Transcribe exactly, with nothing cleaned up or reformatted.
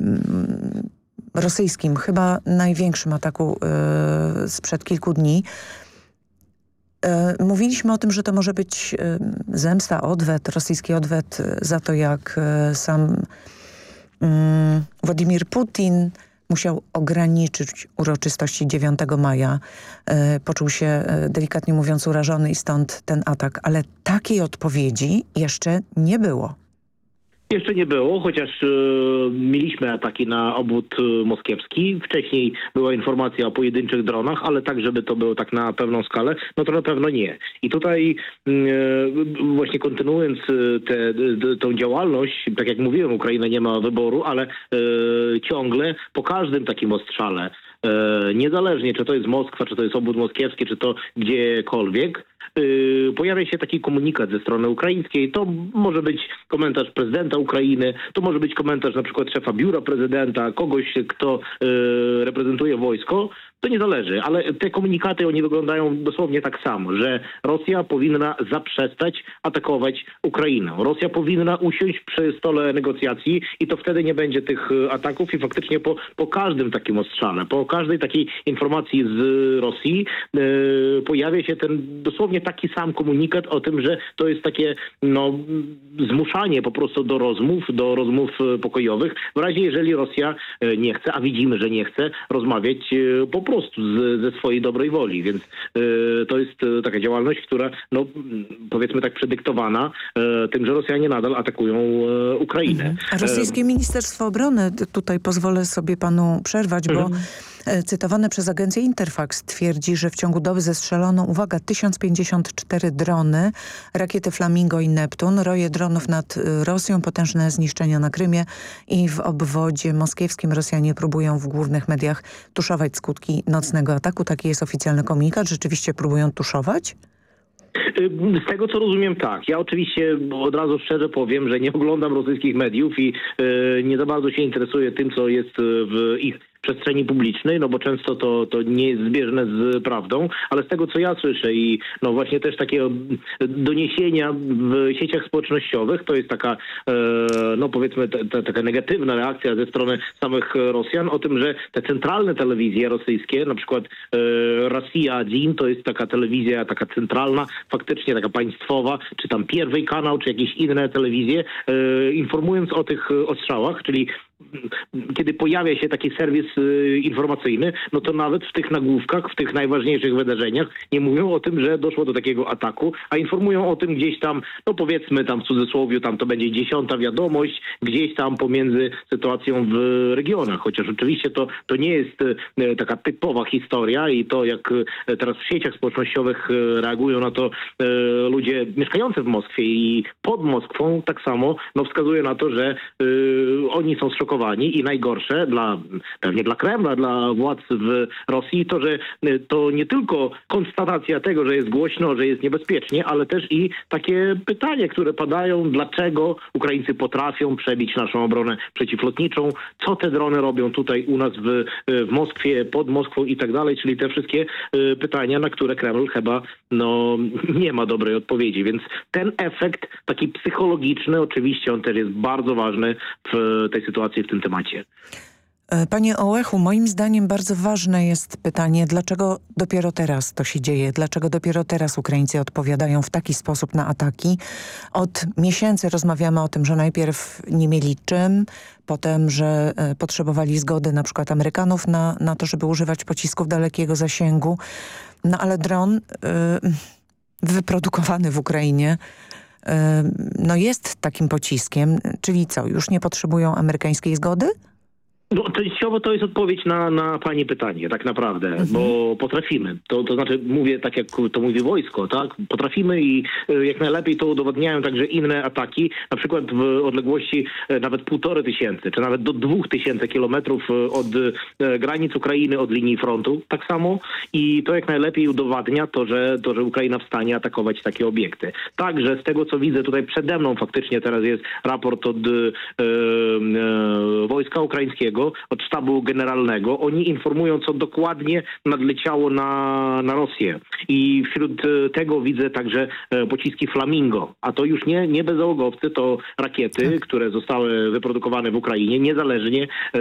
rosyjskim, chyba największym ataku y, sprzed kilku dni. Y, mówiliśmy o tym, że to może być y, zemsta, odwet, rosyjski odwet za to, jak y, sam y, Władimir Putin musiał ograniczyć uroczystości dziewiątego maja. Y, poczuł się, y, delikatnie mówiąc, urażony i stąd ten atak. Ale takiej odpowiedzi jeszcze nie było. Jeszcze nie było, chociaż e, mieliśmy ataki na obwód e, moskiewski. Wcześniej była informacja o pojedynczych dronach, ale tak, żeby to było tak na pewną skalę, no to na pewno nie. I tutaj e, właśnie kontynuując tę tą działalność, tak jak mówiłem, Ukraina nie ma wyboru, ale e, ciągle po każdym takim ostrzale, e, niezależnie czy to jest Moskwa, czy to jest obwód moskiewski, czy to gdziekolwiek, Yy, pojawia się taki komunikat ze strony ukraińskiej. To może być komentarz prezydenta Ukrainy, to może być komentarz na przykład szefa biura prezydenta, kogoś, kto yy, reprezentuje wojsko. To nie zależy, ale te komunikaty, oni wyglądają dosłownie tak samo, że Rosja powinna zaprzestać atakować Ukrainę. Rosja powinna usiąść przy stole negocjacji i to wtedy nie będzie tych ataków i faktycznie po, po każdym takim ostrzale, po każdej takiej informacji z Rosji yy, pojawia się ten dosłownie taki sam komunikat o tym, że to jest takie no, zmuszanie po prostu do rozmów, do rozmów pokojowych, w razie jeżeli Rosja nie chce, a widzimy, że nie chce rozmawiać po prostu z, ze swojej dobrej woli, więc y, to jest y, taka działalność, która no powiedzmy tak przedyktowana y, tym, że Rosjanie nadal atakują y, Ukrainę. Mhm. A rosyjskie Ministerstwo Obrony, tutaj pozwolę sobie panu przerwać, bo mhm. cytowane przez agencję Interfax twierdzi, że w ciągu doby zestrzelono, uwaga, tysiąc pięćdziesiąt cztery drony, rakiety Flamingo i Neptun, roje dronów nad Rosją, potężne zniszczenia na Krymie i w obwodzie moskiewskim. Rosjanie próbują w głównych mediach tuszować skutki nocnego ataku. Taki jest oficjalny komunikat. Rzeczywiście próbują tuszować? Z tego co rozumiem, tak. Ja oczywiście od razu szczerze powiem, że nie oglądam rosyjskich mediów i yy, nie za bardzo się interesuję tym, co jest w ich przestrzeni publicznej, no bo często to, to nie jest zbieżne z prawdą, ale z tego co ja słyszę i no właśnie też takie doniesienia w sieciach społecznościowych, to jest taka e, no powiedzmy ta, ta, taka negatywna reakcja ze strony samych Rosjan o tym, że te centralne telewizje rosyjskie, na przykład e, Rosja jeden, to jest taka telewizja taka centralna, faktycznie taka państwowa, czy tam Pierwszy Kanał, czy jakieś inne telewizje, e, informując o tych ostrzałach, czyli kiedy pojawia się taki serwis y, informacyjny, no to nawet w tych nagłówkach, w tych najważniejszych wydarzeniach nie mówią o tym, że doszło do takiego ataku, a informują o tym gdzieś tam, no powiedzmy tam w cudzysłowie, tam to będzie dziesiąta wiadomość, gdzieś tam pomiędzy sytuacją w regionach, chociaż oczywiście to, to nie jest y, taka typowa historia i to jak y, teraz w sieciach społecznościowych y, reagują na to y, ludzie mieszkający w Moskwie i pod Moskwą tak samo, no wskazuje na to, że y, oni są zszokowani i najgorsze dla, pewnie dla Kremla, dla władz w Rosji to, że to nie tylko konstatacja tego, że jest głośno, że jest niebezpiecznie, ale też i takie pytania, które padają, dlaczego Ukraińcy potrafią przebić naszą obronę przeciwlotniczą, co te drony robią tutaj u nas w, w Moskwie, pod Moskwą i tak dalej, czyli te wszystkie pytania, na które Kreml chyba no, nie ma dobrej odpowiedzi, więc ten efekt taki psychologiczny, oczywiście on też jest bardzo ważny w tej sytuacji, w tym temacie. Panie Ołechu, moim zdaniem bardzo ważne jest pytanie, dlaczego dopiero teraz to się dzieje? Dlaczego dopiero teraz Ukraińcy odpowiadają w taki sposób na ataki? Od miesięcy rozmawiamy o tym, że najpierw nie mieli czym, potem, że e, potrzebowali zgody na przykład Amerykanów na, na to, żeby używać pocisków dalekiego zasięgu. No ale dron y, wyprodukowany w Ukrainie no jest takim pociskiem, czyli co, już nie potrzebują amerykańskiej zgody? No, częściowo to jest odpowiedź na, na pani pytanie, tak naprawdę, mhm. bo potrafimy. To, to znaczy, mówię tak jak to mówi wojsko, tak? Potrafimy i jak najlepiej to udowadniają także inne ataki, na przykład w odległości nawet półtorej tysięcy, czy nawet do dwóch tysięcy kilometrów od granic Ukrainy, od linii frontu, tak samo. I to jak najlepiej udowadnia to, że, to, że Ukraina w stanie atakować takie obiekty. Także z tego, co widzę tutaj przede mną faktycznie teraz jest raport od e, e, wojska ukraińskiego, od sztabu generalnego. Oni informują, co dokładnie nadleciało na, na Rosję. I wśród tego widzę także pociski Flamingo. A to już nie, nie bezzałogowcy, to rakiety, tak. które zostały wyprodukowane w Ukrainie, niezależnie